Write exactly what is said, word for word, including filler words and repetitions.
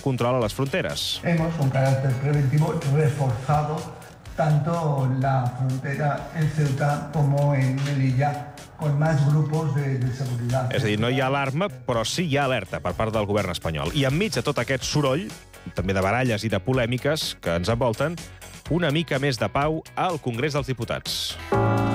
control a les fronteres. Hemos, con carácter preventivo, reforzado tanto la frontera en Ceuta como en Melilla, con más grupos de, de seguridad. És a dir, no hi ha alarma, però sí hi ha alerta per part del govern espanyol. I enmig de tot aquest soroll, també de baralles i de polèmiques que ens envolten, una mica més de pau al Congrés dels Diputats.